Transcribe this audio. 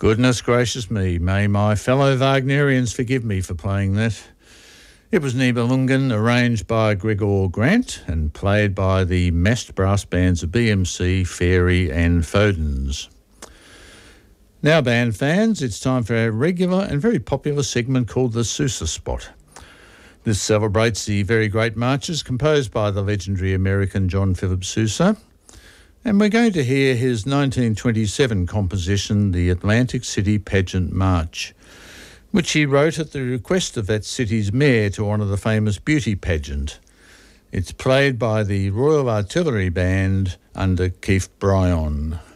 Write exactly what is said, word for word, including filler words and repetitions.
Goodness gracious me, may my fellow Wagnerians forgive me for playing that. It was Nibelungen, arranged by Gregor Grant and played by the massed brass bands of B M C, Fairy and Fodens. Now, band fans, it's time for our regular and very popular segment called the Sousa Spot. This celebrates the very great marches composed by the legendary American John Philip Sousa. And we're going to hear his nineteen twenty-seven composition, the Atlantic City Pageant March, which he wrote at the request of that city's mayor to honour the famous beauty pageant. It's played by the Royal Artillery Band under Keith Bryan.